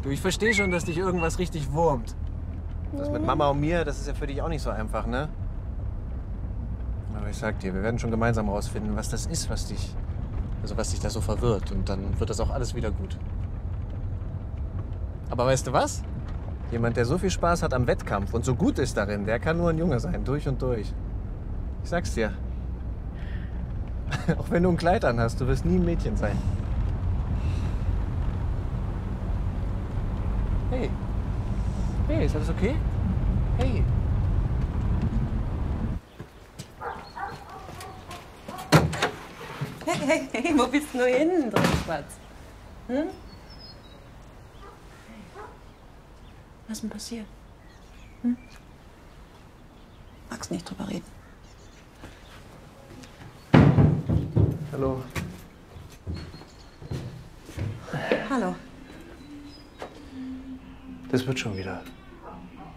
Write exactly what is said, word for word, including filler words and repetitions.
Du, ich verstehe schon, dass dich irgendwas richtig wurmt. Das mit Mama und mir, das ist ja für dich auch nicht so einfach, ne? Aber ich sag dir, wir werden schon gemeinsam rausfinden, was das ist, was dich, also was dich da so verwirrt. Und dann wird das auch alles wieder gut. Aber weißt du was? Jemand, der so viel Spaß hat am Wettkampf und so gut ist darin, der kann nur ein Junge sein, durch und durch. Ich sag's dir. Auch wenn du ein Kleid anhast, du wirst nie ein Mädchen sein. Hey. Hey, ist alles okay? Hey. Hey, hey, hey, wo bist du nur hin, Dreckspatz? Hm? Was ist denn passiert? Hm? Magst nicht drüber reden. Hallo. Hallo. Das wird schon wieder.